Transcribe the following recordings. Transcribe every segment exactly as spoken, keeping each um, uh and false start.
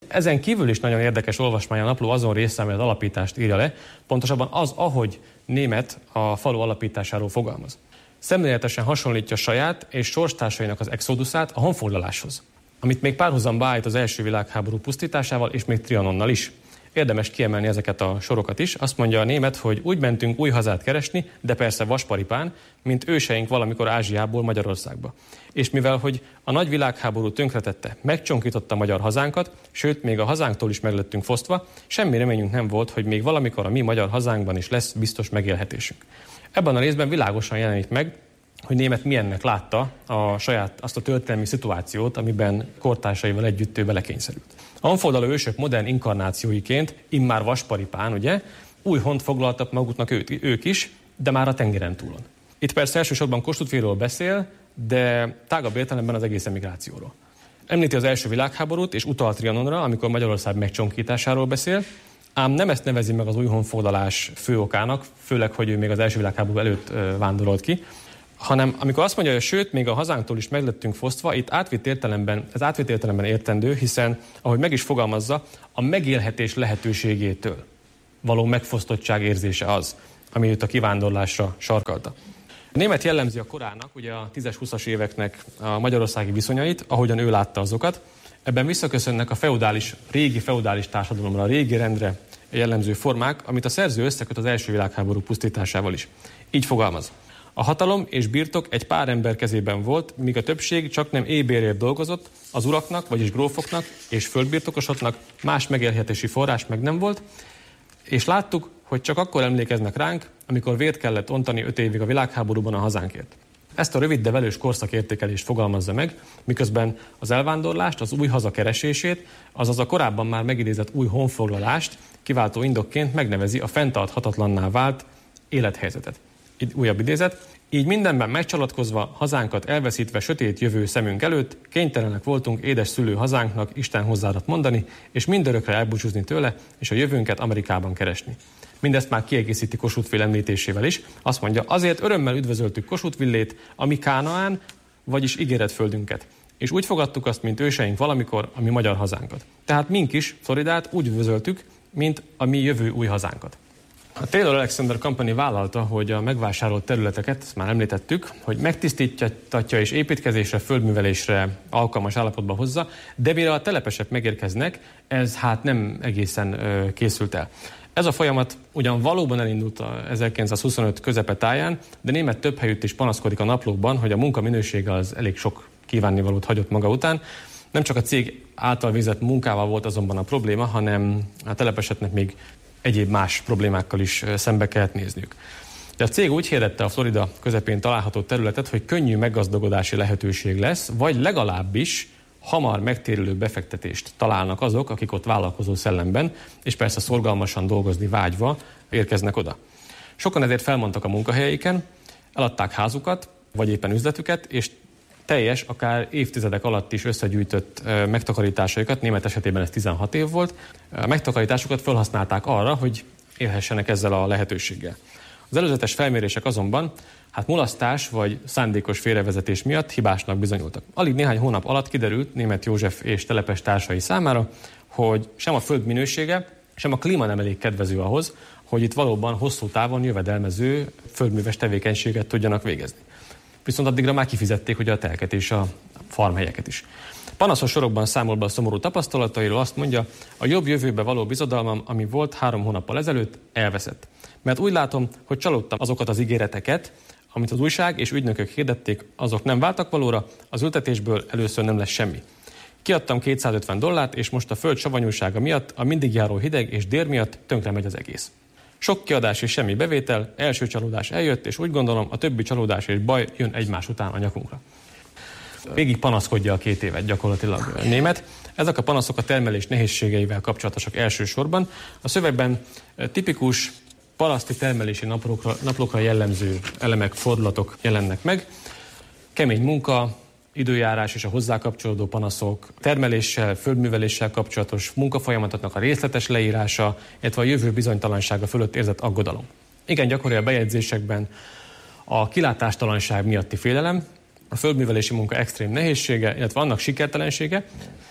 ezen kívül is nagyon érdekes olvasmány a napló azon része, amely az alapítást írja le, pontosabban az, ahogy Német a falu alapításáról fogalmaz. Szemléletesen hasonlítja saját és sorstársainak az exoduszát a honfoglaláshoz, amit még párhuzamba állít az első világháború pusztításával és még Trianonnal is. Érdemes kiemelni ezeket a sorokat is. Azt mondja a Német, hogy úgy mentünk új hazát keresni, de persze vasparipán, mint őseink valamikor Ázsiából Magyarországba. És mivel, hogy a nagy világháború tönkretette, megcsonkította magyar hazánkat, sőt, még a hazánktól is meglettünk fosztva, semmi reményünk nem volt, hogy még valamikor a mi magyar hazánkban is lesz biztos megélhetésünk. Ebben a részben világosan jelenik meg, hogy Német milyennek látta a saját azt a történelmi szituációt, amiben kortársaival együtt ő belekényszerült. A honfoglaló ősök modern inkarnációiként, immár vasparipán, ugye, új hont foglaltak maguknak őt, ők is, de már a tengeren túlon. Itt persze elsősorban Kossuth-Filről beszél, de tágabb értelemben az egész emigrációról. Említi az első világháborút és utal Trianonra, amikor Magyarország megcsonkításáról beszél, ám nem ezt nevezi meg az új honfoglalás fő okának, főleg, hogy ő még az első világháború előtt vándorolt ki, hanem amikor azt mondja, hogy sőt, még a hazánktól is meglettünk fosztva, itt átvitt értelemben, ez átvitt értelemben értendő, hiszen, ahogy meg is fogalmazza, a megélhetés lehetőségétől való megfosztottság érzése az, ami őt a kivándorlásra sarkalta. A Német jellemzi a korának, ugye a tízes-húszas éveknek a magyarországi viszonyait, ahogyan ő látta azokat. Ebben visszaköszönnek a feudális, régi feudális társadalomra, a régi rendre jellemző formák, amit a szerző összeköt az első világháború pusztításával is. Így fogalmaz. A hatalom és birtok egy pár ember kezében volt, míg a többség csak nem ébérért dolgozott, az uraknak, vagyis grófoknak és földbirtokosoknak más megélhetési forrás meg nem volt, és láttuk, hogy csak akkor emlékeznek ránk, amikor vért kellett ontani öt évig a világháborúban a hazánkért. Ezt a rövid, de velős korszakértékelést fogalmazza meg, miközben az elvándorlást, az új haza keresését, azaz a korábban már megidézett új honfoglalást kiváltó indokként megnevezi a fenntarthatatlanná vált élethelyzetet. Itt újabb idézet. Így mindenben megcsalatkozva, hazánkat elveszítve sötét jövő szemünk előtt, kénytelenek voltunk édes szülő hazánknak Isten hozzáadat mondani, és mindörökre elbúcsúzni tőle, és a jövőnket Amerikában keresni. Mindezt már kiegészíti Kossuth-Fél említésével is. Azt mondja, azért örömmel üdvözöltük Kossuth-Villét, a mi Kánaán, vagyis ígéretföldünket. És úgy fogadtuk azt, mint őseink valamikor, a mi magyar hazánkat. Tehát mink is Floridát úgy üdvözöltük, mint a mi jövő új hazánkat. A Taylor Alexander Company vállalta, hogy a megvásárolt területeket, ezt már említettük, hogy megtisztítatja és építkezésre, földművelésre alkalmas állapotba hozza, de mire a telepesek megérkeznek, ez hát nem egészen ö, készült el. Ez a folyamat ugyan valóban elindult a ezerkilencszázhuszonöt közepe táján, de Német több helyütt is panaszkodik a naplókban, hogy a munka minősége az elég sok kívánnivalót hagyott maga után. Nem csak a cég által végzett munkával volt azonban a probléma, hanem a telepeseknek még egyéb más problémákkal is szembe kellett nézniük. De a cég úgy hirdette a Florida közepén található területet, hogy könnyű meggazdagodási lehetőség lesz, vagy legalábbis hamar megtérülő befektetést találnak azok, akik ott vállalkozó szellemben, és persze szorgalmasan dolgozni vágyva érkeznek oda. Sokan ezért felmondtak a munkahelyeiken, eladták házukat, vagy éppen üzletüket, és teljes, akár évtizedek alatt is összegyűjtött megtakarításaikat, Német esetében ez tizenhat év volt, a megtakarításukat felhasználták arra, hogy élhessenek ezzel a lehetőséggel. Az előzetes felmérések azonban hát mulasztás vagy szándékos félrevezetés miatt hibásnak bizonyultak. Alig néhány hónap alatt kiderült Német József és telepes társai számára, hogy sem a föld minősége, sem a klíma nem elég kedvező ahhoz, hogy itt valóban hosszú távon jövedelmező földműves tevékenységet tudjanak végezni. Viszont addigra már kifizették ugye a telket és a farmhelyeket is. Panaszos sorokban számol be a szomorú tapasztalatairól, azt mondja, a jobb jövőbe való bizodalmam, ami volt három hónappal ezelőtt, elveszett. Mert úgy látom, hogy csalódtam azokat az ígéreteket, amit az újság és ügynökök hirdették, azok nem váltak valóra, az ültetésből először nem lesz semmi. Kiadtam kétszázötven dollárt, és most a föld savanyúsága miatt, a mindig járó hideg és dér miatt tönkre megy az egész. Sok kiadás és semmi bevétel, első csalódás eljött, és úgy gondolom, a többi csalódás és baj jön egymás után a nyakunkra. Végig panaszkodja a két évet gyakorlatilag Német. Ezek a panaszok a termelés nehézségeivel kapcsolatosak elsősorban. A szövegben tipikus paraszti termelési naplókra, naplókra jellemző elemek, fordulatok jelennek meg. Kemény munka, időjárás és a hozzá kapcsolódó panaszok, termeléssel, földműveléssel kapcsolatos munkafolyamatoknak a részletes leírása, illetve a jövő bizonytalansága fölött érzett aggodalom. Igen gyakori a bejegyzésekben a kilátástalanság miatti félelem, a földművelési munka extrém nehézsége, illetve annak sikertelensége,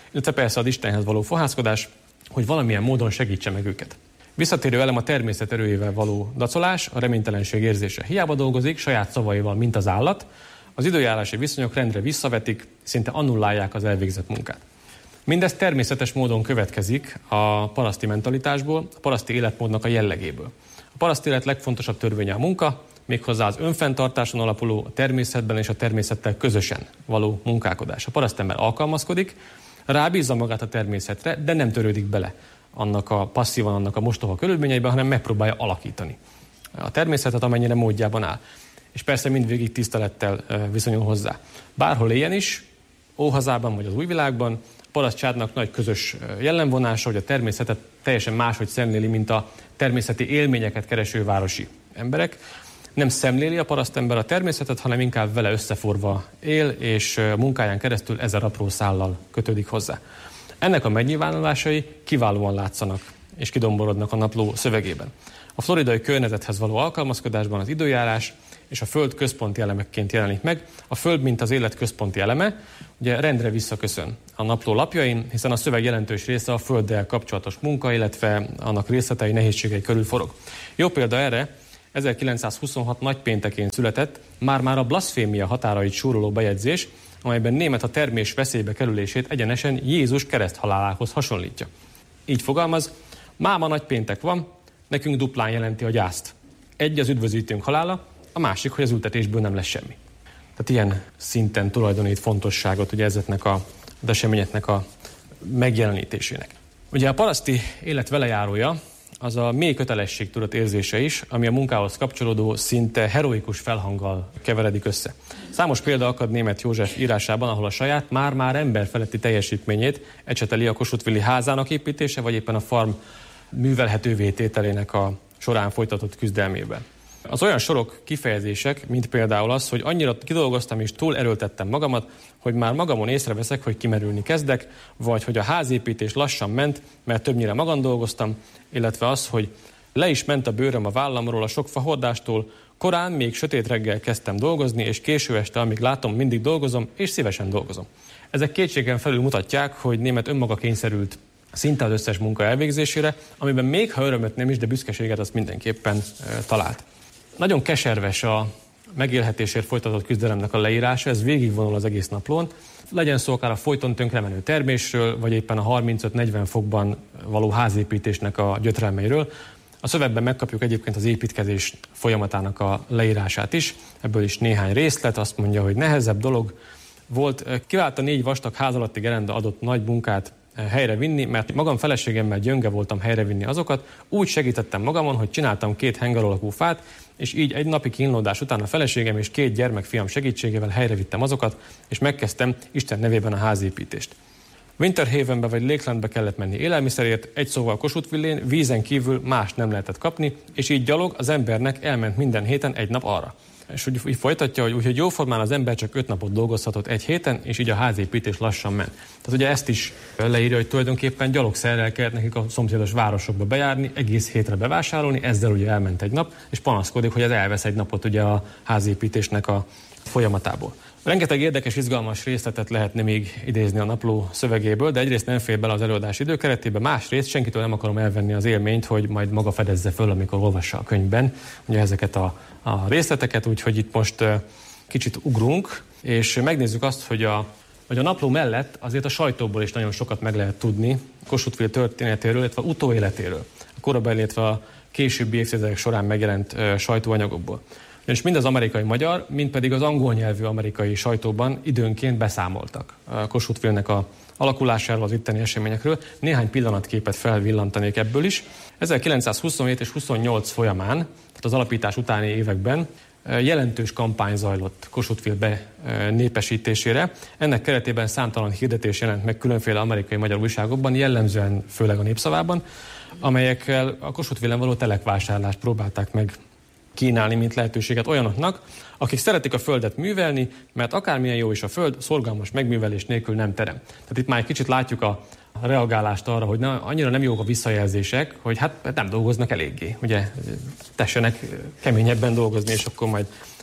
illetve persze az Istenhez való fohászkodás, hogy valamilyen módon segítse meg őket. Visszatérő elem a természet erőjével való dacolás, a reménytelenség érzése. Hiába dolgozik, saját szavaival, mint az állat, az időjárási viszonyok rendre visszavetik, szinte annullálják az elvégzett munkát. Mindez természetes módon következik a paraszti mentalitásból, a paraszti életmódnak a jellegéből. A paraszti élet legfontosabb törvénye a munka, méghozzá az önfenntartáson alapuló, a természetben és a természettel közösen való munkálkodás. A parasztember alkalmazkodik, rábízza magát a természetre, de nem törődik bele annak a passzívan, annak a mostoha körülményeiben, hanem megpróbálja alakítani a természetet, amennyire módjában áll. És persze mindvégig tisztelettel viszonyul hozzá. Bárhol éljen is, óhazában vagy az új világban, a paraszt családnak nagy közös jellemvonása, hogy a természetet teljesen máshogy szemléli, mint a természeti élményeket kereső városi emberek. Nem szemléli a parasztember a természetet, hanem inkább vele összeforva él, és munkáján keresztül ezer apró szállal kötődik hozzá. Ennek a megnyilvánulásai kiválóan látszanak és kidomborodnak a napló szövegében. A floridai környezethez való alkalmazkodásban az időjárás és a föld központi elemekként jelenik meg. A föld, mint az élet központi eleme, ugye rendre visszaköszön a napló lapjain, hiszen a szöveg jelentős része a földdel kapcsolatos munka, illetve annak részletei, nehézségei körül forog. Jó példa erre, ezerkilencszázhuszonhat nagypéntekén született már-már a blaszfémia határait súroló bejegyzés, amelyben német a termés veszélybe kerülését egyenesen Jézus kereszthalálához hasonlítja. Így fogalmaz, máma nagypéntek van, nekünk duplán jelenti a gyászt. Egy az üdvözítőnk halála, a másik, hogy az ültetésből nem lesz semmi. Tehát ilyen szinten tulajdonít fontosságot ugye ezeknek a eseményeknek a megjelenítésének. Ugye a paraszti élet velejárója az a mély kötelességtudat érzése is, ami a munkához kapcsolódó szinte heroikus felhanggal keveredik össze. Számos példa akad Németh József írásában, ahol a saját már-már emberfeletti teljesítményét ecseteli a Kossuth-Villi házának építése, vagy éppen a farm művelhetővé tételének a során folytatott küzdelmében. Az olyan sorok, kifejezések, mint például az, hogy annyira kidolgoztam és túl erőltettem magamat, hogy már magamon észreveszek, hogy kimerülni kezdek, vagy hogy a házépítés lassan ment, mert többnyire magam dolgoztam, illetve az, hogy le is ment a bőröm a vállamról a sok fahordástól, korán még sötét reggel kezdtem dolgozni, és késő este, amíg látom, mindig dolgozom, és szívesen dolgozom. Ezek kétségen felül mutatják, hogy Németh önmaga kényszerült szinte az összes munka elvégzésére, amiben még ha örömöt nem is, de büszkeséget azt mindenképpen e, talált. Nagyon keserves a megélhetésért folytatott küzdelemnek a leírása, ez végigvonul az egész naplón. Legyen szó akár a folyton tönkremenő termésről, vagy éppen a harmincöt-negyven fokban való házépítésnek a gyötrelmeiről. A szövegben megkapjuk egyébként az építkezés folyamatának a leírását is, ebből is néhány részlet, azt mondja, hogy nehezebb dolog volt. Kivált a négy vastag ház alatti gerenda adott nagy munkát helyre vinni, mert magam feleségemmel gyönge voltam helyre vinni azokat, úgy segítettem magamon, hogy csináltam két henger alakú fát, és így egy napi kínlódás után a feleségem és két gyermekfiam segítségével helyre vittem azokat, és megkezdtem Isten nevében a házépítést. Winterhavenbe vagy Lakelandbe kellett menni élelmiszerért, egy szóval Kossuth-Villén vízen kívül más nem lehetett kapni, és így gyalog az embernek elment minden héten egy nap arra. És úgy, úgy folytatja, hogy úgyhogy jóformán az ember csak öt napot dolgozhatott egy héten, és így a házépítés lassan ment. Tehát ugye ezt is leírja, hogy tulajdonképpen gyalogszerrel kellett nekik a szomszédos városokba bejárni, egész hétre bevásárolni, ezzel ugye elment egy nap, és panaszkodik, hogy ez elvesz egy napot ugye a házépítésnek a folyamatából. Rengeteg érdekes, izgalmas részletet lehetne még idézni a napló szövegéből, de egyrészt nem fér bele az előadás időkeretébe, másrészt senkitől nem akarom elvenni az élményt, hogy majd maga fedezze föl, amikor olvassa a könyvben ugye ezeket a, a részleteket, úgyhogy itt most kicsit ugrunk, és megnézzük azt, hogy a, hogy a napló mellett azért a sajtóból is nagyon sokat meg lehet tudni Kossuth-Ville történetéről, illetve utóéletéről, a korabeli, illetve a későbbi évtizedek során megjelent sajtóanyagokból. És mind az amerikai magyar, mind pedig az angol nyelvű amerikai sajtóban időnként beszámoltak Kossuth-Ville-nek a alakulásáról, az itteni eseményekről. Néhány pillanatképet felvillantanék ebből is. ezerkilencszázhuszonhét és huszonnyolc folyamán, tehát az alapítás utáni években jelentős kampány zajlott Kossuth-Ville benépesítésére. Ennek keretében számtalan hirdetés jelent meg különféle amerikai magyar újságokban, jellemzően főleg a Népszavában, amelyekkel a Kossuth-Villen való telekvásárlást próbálták meg kínálni, mint lehetőséget olyanoknak, akik szeretik a földet művelni, mert akármilyen jó is a föld, szorgalmas megművelés nélkül nem terem. Tehát itt már egy kicsit látjuk a reagálást arra, hogy na, annyira nem jók a visszajelzések, hogy hát nem dolgoznak eléggé. Ugye tessenek keményebben dolgozni, és akkor majd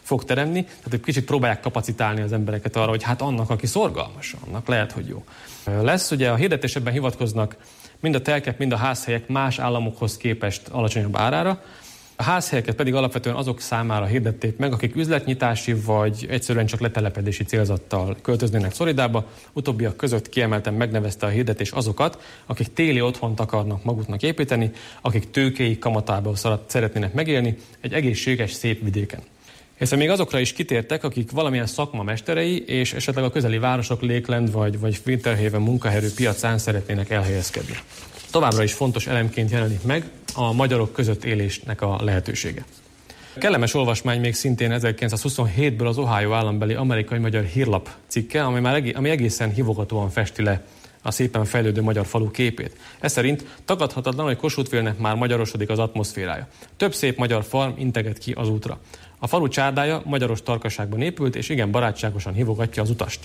fog teremni, tehát egy kicsit próbálják kapacitálni az embereket arra, hogy hát annak, aki szorgalmas, annak lehet, hogy jó lesz. Ugye a hirdetésben hivatkoznak mind a telkek, mind a házhelyek más államokhoz képest alacsonyabb árára. A házhelyeket pedig alapvetően azok számára hirdették meg, akik üzletnyitási vagy egyszerűen csak letelepedési célzattal költöznének Floridába. Utóbbiak között kiemelten megnevezte a hirdetés azokat, akik téli otthont akarnak maguknak építeni, akik tőkéi kamatából szeretnének megélni egy egészséges, szép vidéken. Hiszen még azokra is kitértek, akik valamilyen szakma mesterei, és esetleg a közeli városok Lakeland vagy, vagy Winter Haven munkaerő piacán szeretnének elhelyezkedni. Továbbra is fontos elemként jelenik meg a magyarok között élésnek a lehetősége. Kellemes olvasmány még szintén ezerkilencszázhuszonhétből az Ohio állambeli Amerikai-Magyar Hírlap cikke, ami, már egész, ami egészen hívogatóan festi le a szépen fejlődő magyar falu képét. Ez szerint tagadhatatlan, hogy Kossuthville-nek már magyarosodik az atmoszférája. Több szép magyar farm integet ki az útra. A falu csárdája magyaros tarkaságban épült, és igen barátságosan hívogatja az utast.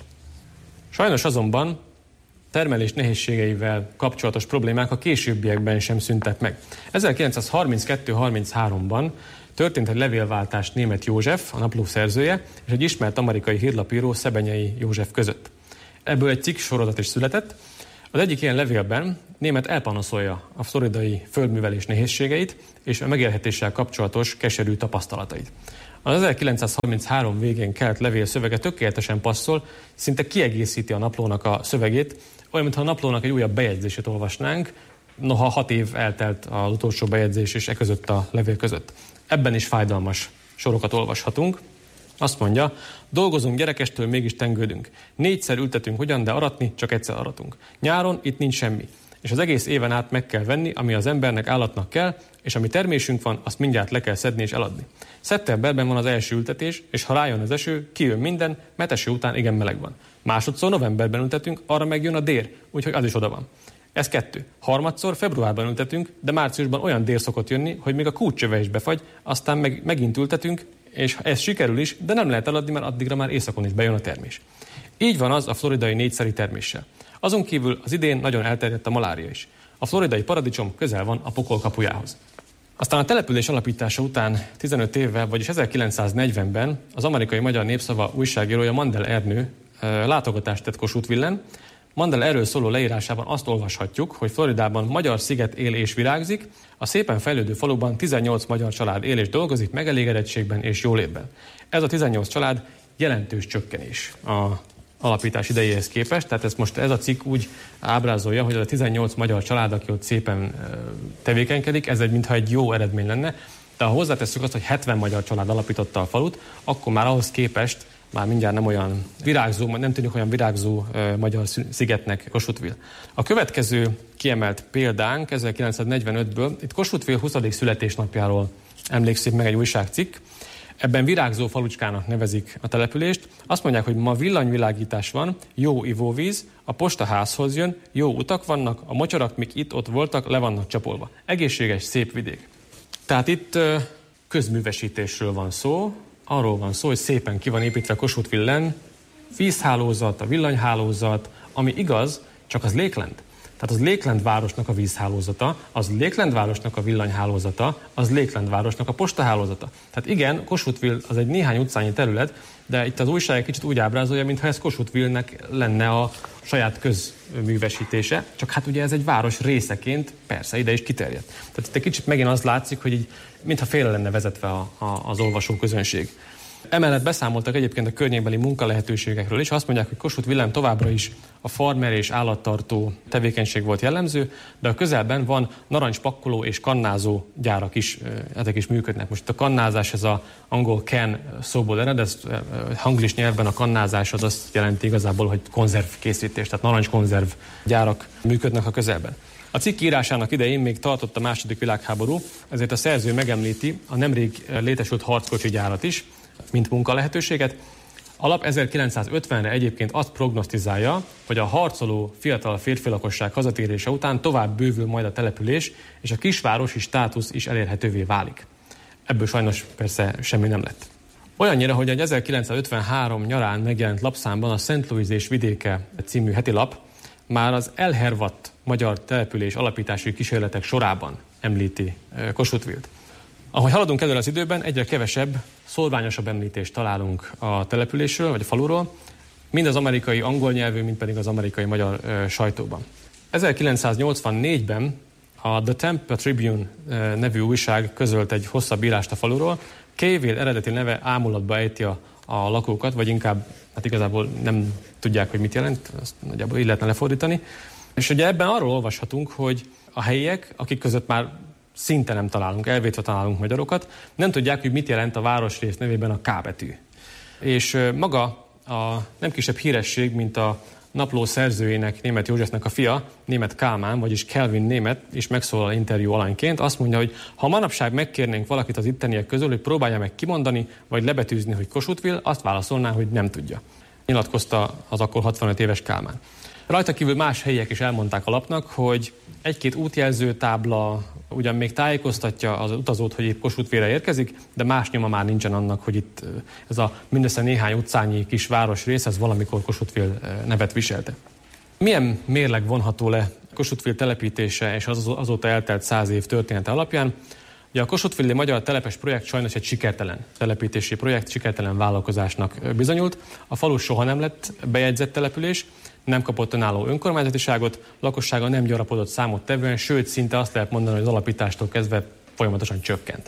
Sajnos azonban termelés nehézségeivel kapcsolatos problémák a későbbiekben sem szüntek meg. ezerkilencszázharminckettő harminchárom-ban történt egy levélváltás Németh József, a napló szerzője, és egy ismert amerikai hírlapíró, Szebenyei József között. Ebből egy cikk sorozat is született. Az egyik ilyen levélben Németh elpanaszolja a floridai földművelés nehézségeit és a megélhetéssel kapcsolatos keserű tapasztalatait. Az ezerkilencszázharminchárom végén kelt levél szövege tökéletesen passzol, szinte kiegészíti a naplónak a szövegét, olyan, mintha a naplónak egy újabb bejegyzését olvasnánk, noha hat év eltelt az utolsó bejegyzés és e között a levél között. Ebben is fájdalmas sorokat olvashatunk. Azt mondja, dolgozunk gyerekestől, mégis tengődünk. Négyszer ültetünk hogyan, de aratni csak egyszer aratunk. Nyáron itt nincs semmi. És az egész éven át meg kell venni, ami az embernek, állatnak kell, és ami termésünk van, azt mindjárt le kell szedni és eladni. Szeptemberben van az első ültetés, és ha rájön az eső, kijön minden, mert eső után igen meleg van. Másodszor novemberben ültetünk, arra megjön a dér, úgyhogy az is oda van. Ez kettő. Harmadszor februárban ültetünk, de márciusban olyan dér szokott jönni, hogy még a kútcsöve is befagy, aztán meg, megint ültetünk, és ez sikerül is, de nem lehet eladni, mert addigra már északon is bejön a termés. Így van az a floridai négyszeri terméssel. Azon kívül az idén nagyon elterjedt a malária is. A floridai paradicsom közel van a pokol kapujához. Aztán a település alapítása után tizenöt évvel, vagyis ezerkilencszáznegyvenben az Amerikai Magyar Népszava újságírója Mandel Ernő látogatást tett Kossuthvillen. Mandel erről szóló leírásában azt olvashatjuk, hogy Floridában magyar sziget él és virágzik, a szépen fejlődő faluban tizennyolc magyar család él és dolgozik megelégedettségben és jólétben. Ez a tizennyolc család jelentős csökkenés a alapítás idejéhez képest, tehát ez most ez a cikk úgy ábrázolja, hogy az a tizennyolc magyar család, aki ott szépen tevékenykedik, ez egy mintha egy jó eredmény lenne, de ha hozzátesszük azt, hogy hetven magyar család alapította a falut, akkor már ahhoz képest már mindjárt nem olyan virágzó, nem tűnik olyan virágzó uh, magyar szigetnek Kossuthville. A következő kiemelt példánk ezerkilencszáznegyvenötből, itt Kossuthville huszadik születésnapjáról emlékszik meg egy újságcikk. Ebben virágzó falucskának nevezik a települést. Azt mondják, hogy ma villanyvilágítás van, jó ivóvíz, a posta házhoz jön, jó utak vannak, a mocsarak, mik itt-ott voltak, le vannak csapolva. Egészséges, szép vidék. Tehát itt uh, közművesítésről van szó, arról van szó, hogy szépen ki van építve Kossuthvillen vízhálózat, a villanyhálózat, ami igaz, csak az Lakeland. Tehát az Lakeland városnak a vízhálózata, az Lakeland városnak a villanyhálózata, az Lakeland városnak a postahálózata. Tehát igen, Kossuthville az egy néhány utcányi terület, de itt az újság egy kicsit úgy ábrázolja, mintha ez Kossuthville-nek lenne a saját közművesítése, csak hát ugye ez egy város részeként persze ide is kiterjedt. Tehát itt egy kicsit megint az látszik, hogy így mintha félre lenne vezetve a, a, az olvasó közönség. Emellett beszámoltak egyébként a környékbeli munkalehetőségekről is. Azt mondják, hogy Kossuthvillen továbbra is a farmer és állattartó tevékenység volt jellemző, de a közelben van narancspakkoló és kannázó gyárak is, ezek is működnek. Most a kannázás, ez az angol can szóból ered, ez hanglis nyelvben a kannázás az azt jelenti igazából, hogy konzervkészítés, tehát narancskonzerv gyárak működnek a közelben. A cikk írásának idején még tartott a második világháború, ezért a szerző megemlíti a nemrég létesült harckocsi gyárat is, mint munkalehetőséget. Alap ezerkilencszázötvenre egyébként azt prognosztizálja, hogy a harcoló fiatal férfi lakosság hazatérése után tovább bővül majd a település, és a kisvárosi státusz is elérhetővé válik. Ebből sajnos persze semmi nem lett. Olyannyira, hogy egy ezerkilencszázötvenhárom nyarán megjelent lapszámban a Szent Louis és vidéke című heti lap már az elhervadt magyar település alapítási kísérletek sorában említi Kossuthville-t. Ahogy haladunk előre az időben, egyre kevesebb, szórványosabb említést találunk a településről, vagy a faluról, mind az amerikai angol nyelvű, mind pedig az amerikai magyar ö, sajtóban. ezerkilencszáznyolcvannégyben a The Tampa Tribune ö, nevű újság közölt egy hosszabb írást a faluról. Caveville eredeti neve ámulatba ejti a, a lakókat, vagy inkább, hát igazából nem tudják, hogy mit jelent, ezt nagyjából így lehetne lefordítani. És ugye ebben arról olvashatunk, hogy a helyiek, akik között már szinte nem találunk, elvétve találunk magyarokat, nem tudják, hogy mit jelent a városrész nevében a K betű. És maga a nem kisebb híresség, mint a napló szerzőjének, Németh Józsefnek a fia, Németh Kálmán, vagyis Kelvin Németh is megszólal interjú alanyként. Azt mondja, hogy ha manapság megkérnénk valakit az itteniek közül, hogy próbálja meg kimondani, vagy lebetűzni, hogy Kossuthville, azt válaszolná, hogy nem tudja. Nyilatkozta az akkor hatvanöt éves Kálmán. Rajta kívül más helyiek is elmondták a lapnak, hogy egy-két útjelző tábla ugyan még tájékoztatja az utazót, hogy itt Kossuthville-re érkezik, de más nyoma már nincsen annak, hogy itt ez a mindössze néhány utcányi kis városrész, ez valamikor Kossuthville nevet viselte. Milyen mérleg vonható le Kossuthville telepítése és az azóta eltelt száz év története alapján? Ugye a Kossuthville magyar telepes projekt sajnos egy sikertelen telepítési projekt, sikertelen vállalkozásnak bizonyult. A falu soha nem lett bejegyzett település, nem kapott önálló önkormányzatiságot, lakossága nem gyarapodott számot tevően, sőt, szinte azt lehet mondani, hogy az alapítástól kezdve folyamatosan csökkent.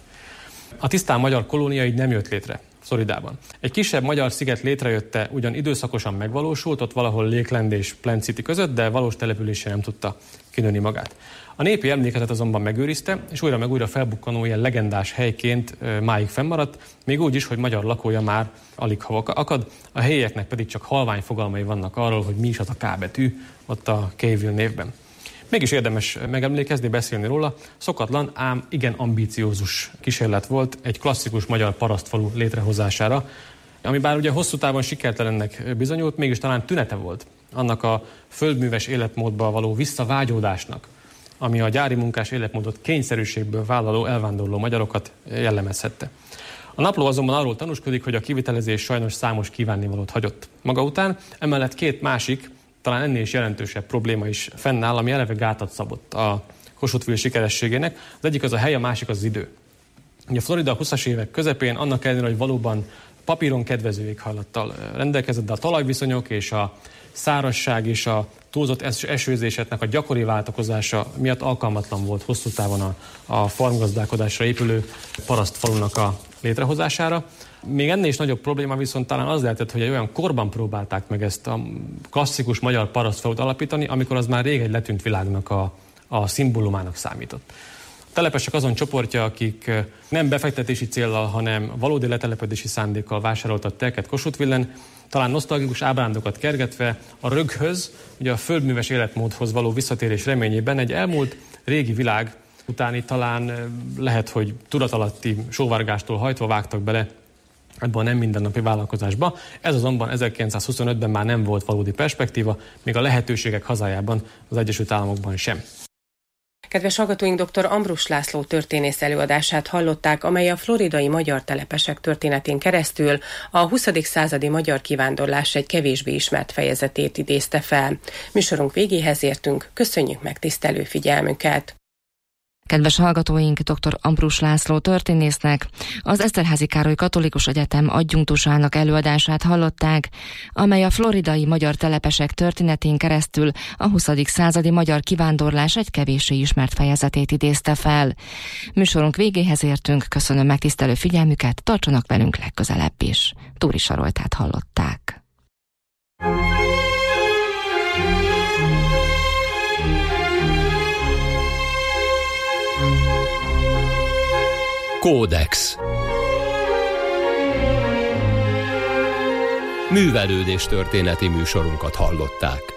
A tisztán magyar kolónia így nem jött létre Floridában. Egy kisebb magyar sziget létrejötte, ugyan időszakosan megvalósult, ott valahol Lakeland és Plant City között, de valós településre nem tudta kinőni magát. A népi emlékezetet azonban megőrizte, és újra meg újra felbukkanó ilyen legendás helyként máig fennmaradt, még úgy is, hogy magyar lakója már alig ha akad, a helyieknek pedig csak halvány fogalmai vannak arról, hogy mi is az a K betű ott a Caveville névben. Mégis érdemes megemlékezni, beszélni róla. Szokatlan, ám igen ambíciózus kísérlet volt egy klasszikus magyar parasztfalu létrehozására, ami bár ugye hosszú távon sikertelennek bizonyult, mégis talán tünete volt annak a földműves életmódba való visszavágyódásnak, ami a gyári munkás életmódot kényszerűségből vállaló elvándorló magyarokat jellemezhette. A napló azonban arról tanúskodik, hogy a kivitelezés sajnos számos kívánnivalót hagyott maga után, emellett két másik, talán ennél is jelentősebb probléma is fennáll, ami eleve gátat szabott a Kossuthville sikerességének. Az egyik az a hely, a másik az, az idő. Ugye Florida a huszas évek közepén, annak ellenére, hogy valóban papíron kedvező éghajlattal rendelkezett, de a talajviszonyok és a szárazság és a túlzott esőzéseknek a gyakori váltakozása miatt alkalmatlan volt hosszú távon a, a farmgazdálkodásra épülő parasztfalunak a létrehozására. Még ennél is nagyobb probléma viszont talán az lehetett, hogy egy olyan korban próbálták meg ezt a klasszikus magyar parasztfalut alapítani, amikor az már rég egy letűnt világnak a, a szimbólumának számított. A telepesek azon csoportja, akik nem befektetési céllal, hanem valódi letelepedési szándékkal vásároltak telket Kossuthvillen, talán nosztalgikus ábrándokat kergetve a röghöz, ugye a földműves életmódhoz való visszatérés reményében egy elmúlt régi világ utáni talán lehet, hogy tudatalatti sóvárgástól hajtva vágtak bele ebben a nem mindennapi vállalkozásba. Ez azonban ezerkilencszázhuszonötben már nem volt valódi perspektíva, még a lehetőségek hazájában, az Egyesült Államokban sem. Kedves hallgatóink, dr. Ambrus László történész előadását hallották, amely a floridai magyar telepesek történetén keresztül a huszadik századi magyar kivándorlás egy kevésbé ismert fejezetét idézte fel. Műsorunk végéhez értünk, köszönjük megtisztelő figyelmüket! Kedves hallgatóink, dr. Ambrus László történésznek, az Eszterházy Károly Katolikus Egyetem adjunktusának előadását hallották, amely a floridai magyar telepesek történetén keresztül a huszadik századi magyar kivándorlás egy kevéssé ismert fejezetét idézte fel. Műsorunk végéhez értünk, köszönöm megtisztelő figyelmüket, tartsanak velünk legközelebb is. Túri Saroltát hallották. Kódex. Művelődés történeti műsorunkat hallották.